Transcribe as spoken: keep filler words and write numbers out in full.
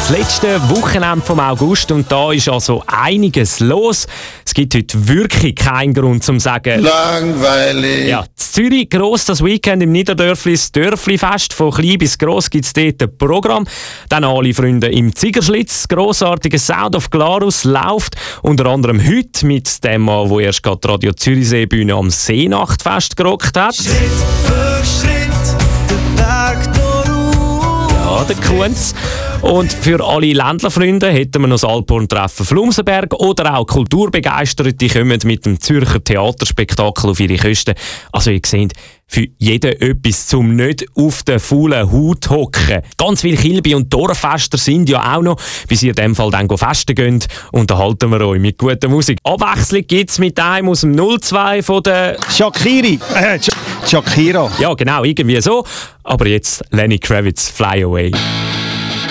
Das letzte Wochenende vom August und da ist also einiges los. Es gibt heute wirklich keinen Grund zum sagen langweilig. Ja, in Zürich gross das Weekend im Niederdörfli, das Dörfli-Fest. Von klein bis gross gibt es dort ein Programm. Dann alle Freunde im Ziegerschlitz. Das grossartige Sound of Glarus läuft unter anderem heute mit dem Mann, der erst gerade die Radio Zürichsee-Bühne am Seenachtfest gerockt hat. Schritt für Schritt, der Berg Ja, der Kunz. Und für alle Ländlerfreunde hätten wir noch das Alphorn-Treffen Flumsenberg oder auch Kulturbegeisterte kommen mit dem Zürcher Theaterspektakel auf ihre Kosten. Also ihr seht, für jeden etwas zum nicht auf der faulen Haut hocken. Ganz viele Kilby- und Dorffester sind ja auch noch, bis ihr in dem Fall dann festen geht, unterhalten wir euch mit guter Musik. Abwechslung gibt es mit einem aus dem null zwei von der Shakiri. Äh, Shakira. Ja, genau, irgendwie so. Aber jetzt Lenny Kravitz, Fly Away.